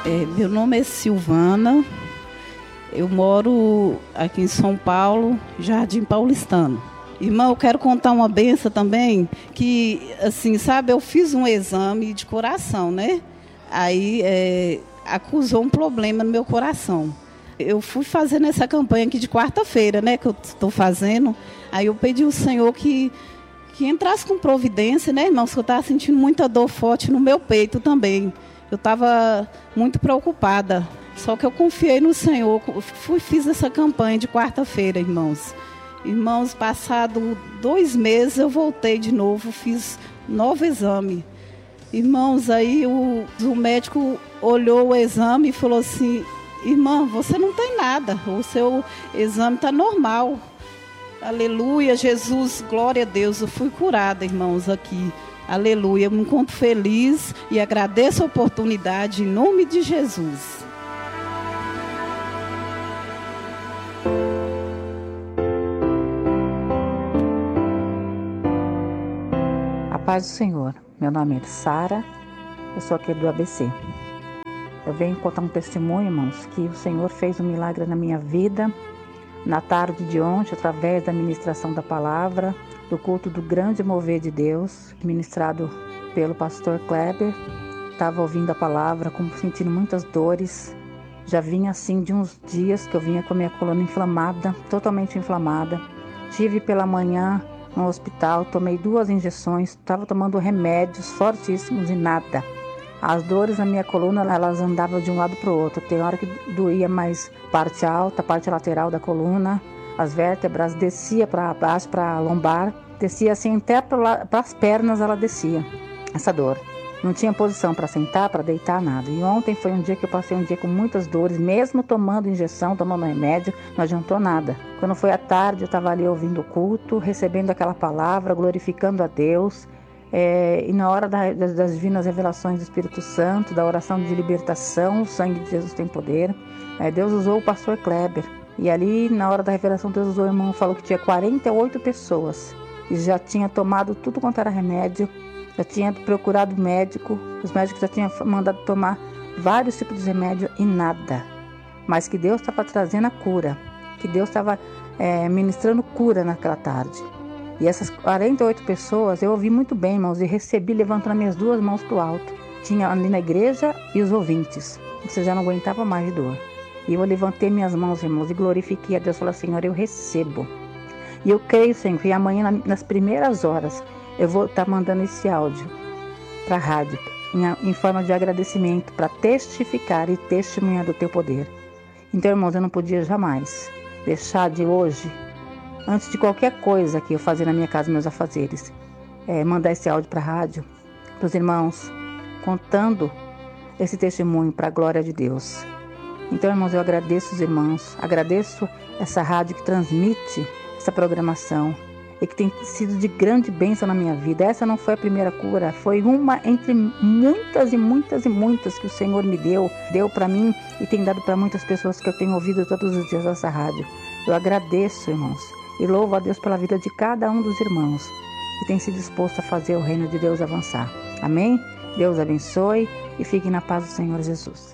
Meu nome é Silvana, eu moro aqui em São Paulo, Jardim Paulistano. Irmão, eu quero contar uma benção também, que, assim, sabe, eu fiz um exame de coração, né? Aí acusou um problema no meu coração. Eu fui fazendo essa campanha aqui de quarta-feira, né, que eu estou fazendo. Aí eu pedi ao Senhor que entrasse com providência, né, irmãos, que eu estava sentindo muita dor forte no meu peito também. Eu estava muito preocupada, só que eu confiei no Senhor, fiz essa campanha de quarta-feira, irmãos. Irmãos, passado 2 meses eu voltei de novo, fiz novo exame. Irmãos, aí o médico olhou o exame e falou assim: irmã, você não tem nada, o seu exame está normal. Aleluia, Jesus, glória a Deus, eu fui curada, irmãos, aqui. Aleluia, eu me encontro feliz e agradeço a oportunidade em nome de Jesus. A paz do Senhor, meu nome é Sara, eu sou aqui do ABC. Eu venho contar um testemunho, irmãos, que o Senhor fez um milagre na minha vida, na tarde de ontem, através da ministração da palavra, do culto do grande mover de Deus, ministrado pelo pastor Kleber. Estava ouvindo a palavra, sentindo muitas dores. Já vinha assim de uns dias que eu vinha com a minha coluna inflamada, totalmente inflamada. Tive pela manhã no hospital, tomei 2 injeções, estava tomando remédios fortíssimos e nada. As dores na minha coluna, elas andavam de um lado para o outro. Tem hora que doía mais parte alta, parte lateral da coluna, as vértebras, descia para baixo, para a lombar, descia assim até para as pernas, ela descia, essa dor. Não tinha posição para sentar, para deitar, nada. E ontem foi um dia que eu passei um dia com muitas dores, mesmo tomando injeção, tomando remédio, não adiantou nada. Quando foi à tarde, eu estava ali ouvindo o culto, recebendo aquela palavra, glorificando a Deus. E na hora das divinas revelações do Espírito Santo, da oração de libertação, o sangue de Jesus tem poder. Deus usou o pastor Kleber. E ali, na hora da revelação, Deus usou o irmão, falou que tinha 48 pessoas. E já tinha tomado tudo quanto era remédio, já tinha procurado médico, os médicos já tinham mandado tomar vários tipos de remédio e nada. Mas que Deus estava trazendo a cura, que Deus estava ministrando cura naquela tarde. E essas 48 pessoas, eu ouvi muito bem, irmãos, e recebi levantando minhas 2 mãos para o alto. Tinha ali na igreja e os ouvintes. Você já não aguentava mais de dor. E eu levantei minhas mãos, irmãos, e glorifiquei a Deus. Falei: Senhor, eu recebo. E eu creio, Senhor, que amanhã, nas primeiras horas, eu vou estar mandando esse áudio para a rádio, em forma de agradecimento, para testificar e testemunhar do teu poder. Então, irmãos, eu não podia jamais deixar de hoje, antes de qualquer coisa que eu fazer na minha casa, meus afazeres, mandar esse áudio para a rádio, para os irmãos, contando esse testemunho para a glória de Deus. Então, irmãos, eu agradeço os irmãos, agradeço essa rádio que transmite essa programação e que tem sido de grande bênção na minha vida. Essa não foi a primeira cura, foi uma entre muitas e muitas e muitas que o Senhor me deu para mim e tem dado para muitas pessoas que eu tenho ouvido todos os dias nessa rádio. Eu agradeço, irmãos, e louvo a Deus pela vida de cada um dos irmãos que tem se disposto a fazer o reino de Deus avançar. Amém? Deus abençoe e fiquem na paz do Senhor Jesus.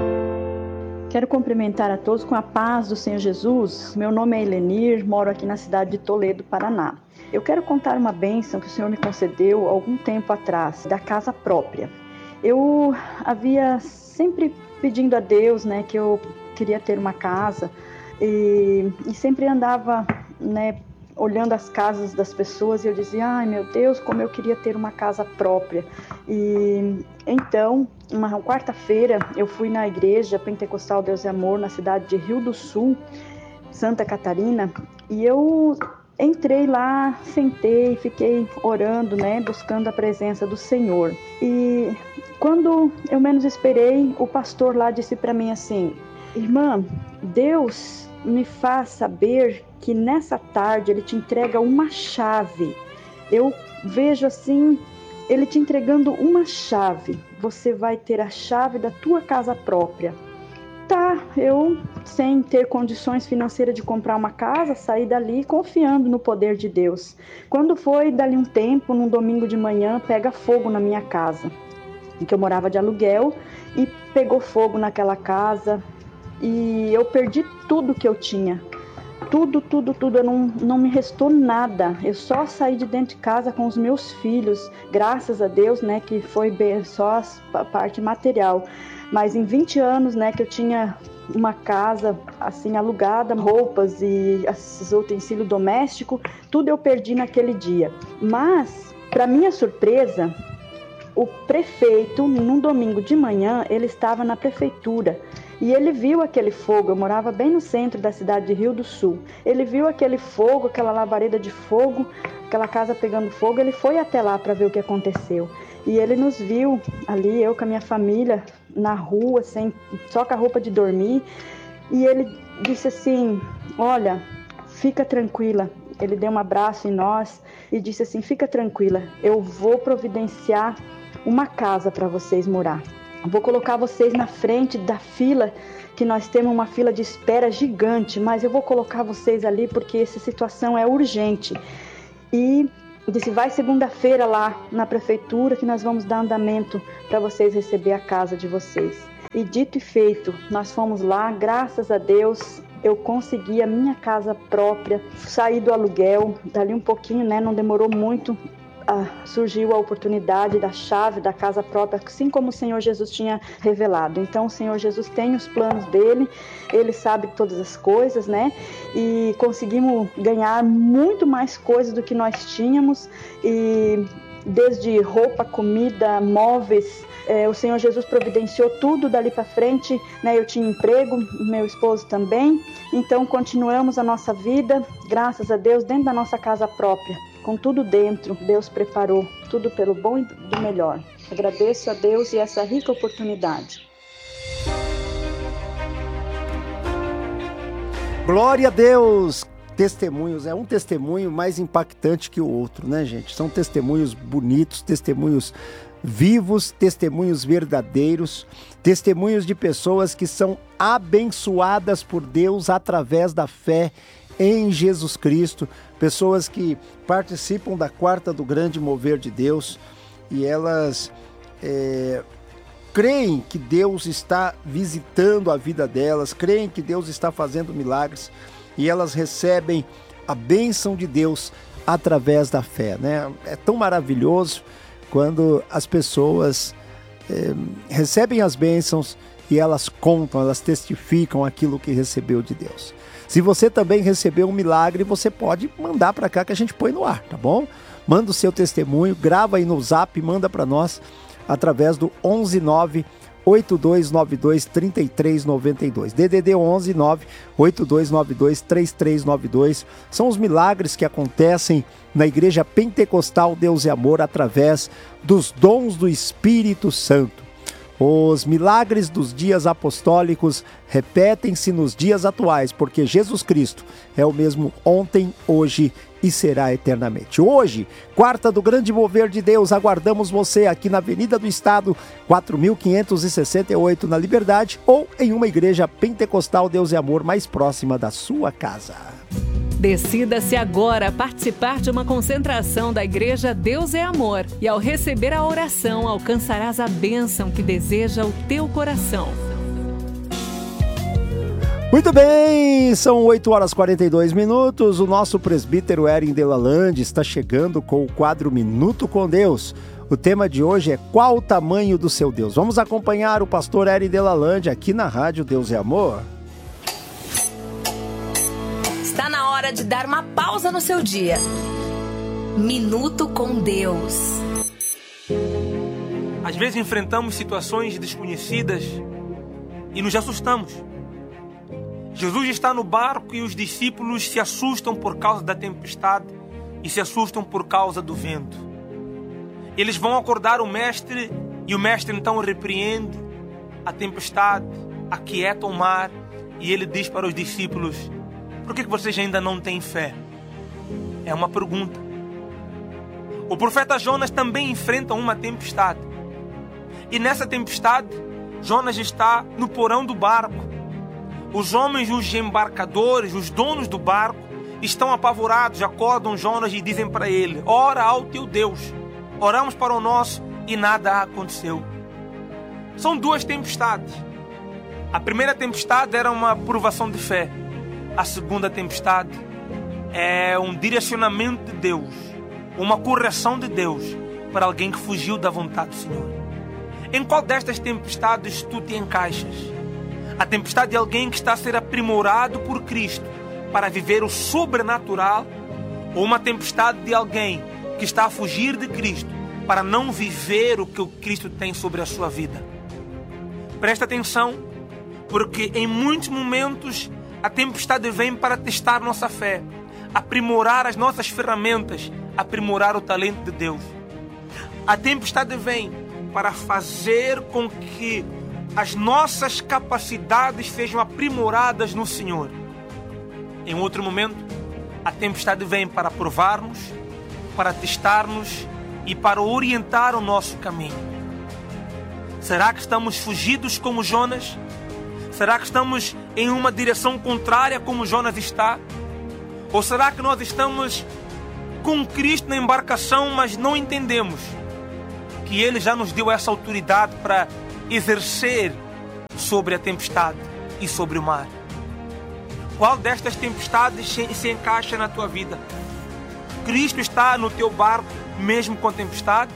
Quero cumprimentar a todos com a paz do Senhor Jesus. Meu nome é Elenir, moro aqui na cidade de Toledo, Paraná. Eu quero contar uma bênção que o Senhor me concedeu algum tempo atrás, da casa própria. Eu havia sempre pedindo a Deus, que eu queria ter uma casa e sempre andava, olhando as casas das pessoas e eu dizia: ai meu Deus, como eu queria ter uma casa própria. E então, uma quarta-feira, eu fui na igreja Pentecostal Deus e Amor, na cidade de Rio do Sul, Santa Catarina, e eu entrei lá, sentei, fiquei orando, buscando a presença do Senhor. E quando eu menos esperei, o pastor lá disse para mim assim: irmã, Deus me faz saber que nessa tarde Ele te entrega uma chave. Eu vejo assim, Ele te entregando uma chave. Você vai ter a chave da tua casa própria. Tá, eu sem ter condições financeiras de comprar uma casa, saí dali confiando no poder de Deus. Quando foi dali um tempo, num domingo de manhã, pega fogo na minha casa, em que eu morava de aluguel, e pegou fogo naquela casa e eu perdi tudo que eu tinha. Tudo, eu não me restou nada. Eu só saí de dentro de casa com os meus filhos, graças a Deus, né, que foi só a parte material. Mas em 20 anos, né, que eu tinha uma casa assim alugada, roupas e esses utensílios domésticos, tudo eu perdi naquele dia. Mas, para minha surpresa, o prefeito, num domingo de manhã, ele estava na prefeitura. E ele viu aquele fogo, eu morava bem no centro da cidade de Rio do Sul. Ele viu aquele fogo, aquela labareda de fogo, aquela casa pegando fogo, ele foi até lá para ver o que aconteceu. E ele nos viu ali, eu com a minha família, na rua, só com a roupa de dormir. E ele disse assim, olha, fica tranquila. Ele deu um abraço em nós e disse assim, fica tranquila, eu vou providenciar uma casa para vocês morar. Vou colocar vocês na frente da fila, que nós temos uma fila de espera gigante, mas eu vou colocar vocês ali porque essa situação é urgente. E disse, vai segunda-feira lá na prefeitura que nós vamos dar andamento para vocês receber a casa de vocês. E dito e feito, nós fomos lá, graças a Deus, eu consegui a minha casa própria, saí do aluguel, dali um pouquinho, né, não demorou muito. Surgiu a oportunidade da chave da casa própria, assim como o Senhor Jesus tinha revelado. Então o Senhor Jesus tem os planos dele, ele sabe todas as coisas, né? E conseguimos ganhar muito mais coisas do que nós tínhamos, e desde roupa, comida, móveis, o Senhor Jesus providenciou tudo dali para frente, né? Eu tinha emprego, meu esposo também, então continuamos a nossa vida, graças a Deus, dentro da nossa casa própria. Com tudo dentro, Deus preparou tudo pelo bom e do melhor. Agradeço a Deus e essa rica oportunidade. Glória a Deus! Testemunhos, é um testemunho mais impactante que o outro, né, gente? São testemunhos bonitos, testemunhos vivos, testemunhos verdadeiros, testemunhos de pessoas que são abençoadas por Deus através da fé em Jesus Cristo, pessoas que participam da quarta do grande mover de Deus e elas creem que Deus está visitando a vida delas, creem que Deus está fazendo milagres e elas recebem a bênção de Deus através da fé, né? É tão maravilhoso quando as pessoas recebem as bênçãos e elas contam, elas testificam aquilo que recebeu de Deus. Se você também recebeu um milagre, você pode mandar para cá que a gente põe no ar, tá bom? Manda o seu testemunho, grava aí no Zap, manda para nós através do 11982923392. DDD 11982923392. São os milagres que acontecem na Igreja Pentecostal Deus e Amor através dos dons do Espírito Santo. Os milagres dos dias apostólicos repetem-se nos dias atuais, porque Jesus Cristo é o mesmo ontem, hoje e será eternamente. Hoje, quarta do grande mover de Deus, aguardamos você aqui na Avenida do Estado, 4568, na Liberdade, ou em uma igreja pentecostal Deus e Amor mais próxima da sua casa. Decida-se agora a participar de uma concentração da Igreja Deus é Amor e ao receber a oração alcançarás a bênção que deseja o teu coração. Muito bem, são 8h42. O nosso presbítero Erin Delalande está chegando com o quadro Minuto com Deus. O tema de hoje é qual o tamanho do seu Deus? Vamos acompanhar o pastor Erin Delalande aqui na Rádio Deus é Amor. Está na hora de dar uma pausa no seu dia. Minuto com Deus. Às vezes enfrentamos situações desconhecidas e nos assustamos. Jesus está no barco e os discípulos se assustam por causa da tempestade e se assustam por causa do vento. Eles vão acordar o mestre e o mestre então repreende a tempestade, aquieta o mar e ele diz para os discípulos: por que vocês ainda não têm fé? É uma pergunta. O profeta Jonas também enfrenta uma tempestade. E nessa tempestade, Jonas está no porão do barco. Os homens, os embarcadores, os donos do barco, estão apavorados, acordam Jonas e dizem para ele: ora ao teu Deus. Oramos para o nosso e nada aconteceu. São duas tempestades. A primeira tempestade era uma provação de fé. A segunda tempestade é um direcionamento de Deus, uma correção de Deus para alguém que fugiu da vontade do Senhor. Em qual destas tempestades tu te encaixas? A tempestade de alguém que está a ser aprimorado por Cristo para viver o sobrenatural, ou uma tempestade de alguém que está a fugir de Cristo para não viver o que o Cristo tem sobre a sua vida? Presta atenção, porque em muitos momentos a tempestade vem para testar nossa fé, aprimorar as nossas ferramentas, aprimorar o talento de Deus. A tempestade vem para fazer com que as nossas capacidades sejam aprimoradas no Senhor. Em outro momento, a tempestade vem para provar-nos, para testar-nos e para orientar o nosso caminho. Será que estamos fugidos como Jonas? Será que estamos em uma direção contrária como Jonas está? Ou será que nós estamos com Cristo na embarcação, mas não entendemos que Ele já nos deu essa autoridade para exercer sobre a tempestade e sobre o mar? Qual destas tempestades se encaixa na tua vida? Cristo está no teu barco mesmo com a tempestade?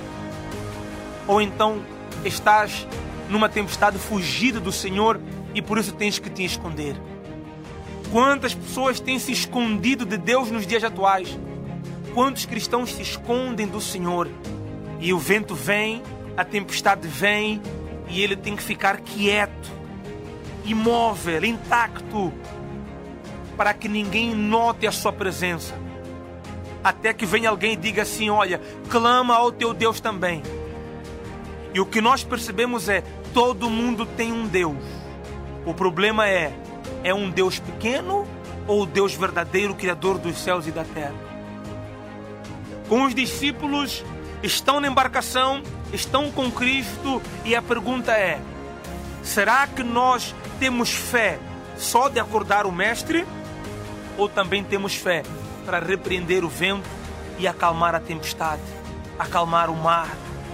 Ou então estás numa tempestade fugida do Senhor e por isso tens que te esconder? Quantas pessoas têm se escondido de Deus nos dias atuais? Quantos cristãos se escondem do Senhor? E o vento vem, a tempestade vem e ele tem que ficar quieto, imóvel, intacto, para que ninguém note a sua presença. Até que venha alguém e diga assim: olha, clama ao teu Deus também. E o que nós percebemos é: todo mundo tem um Deus. O problema é um Deus pequeno ou o Deus verdadeiro, Criador dos céus e da terra? Com os discípulos, estão na embarcação, estão com Cristo, e a pergunta é: será que nós temos fé só de acordar o Mestre? Ou também temos fé para repreender o vento e acalmar a tempestade, acalmar o mar?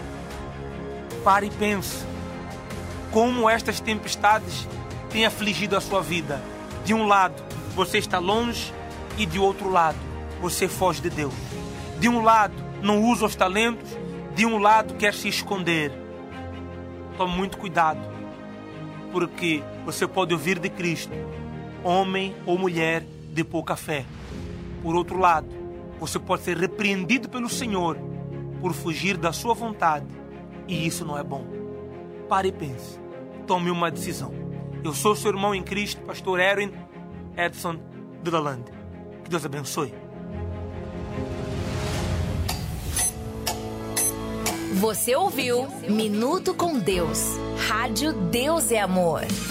Pare e pense como estas tempestades têm afligido a sua vida. De um lado, você está longe, e de outro lado, você foge de Deus. De um lado, não usa os talentos, de um lado, quer se esconder. Tome muito cuidado, porque você pode ouvir de Cristo, homem ou mulher de pouca fé. Por outro lado, você pode ser repreendido pelo Senhor por fugir da sua vontade, e isso não é bom. Pare e pense. Tome uma decisão. Eu sou seu irmão em Cristo, pastor Erwin Edson de Lalande. Que Deus abençoe. Você ouviu Minuto com Deus. Rádio Deus é Amor.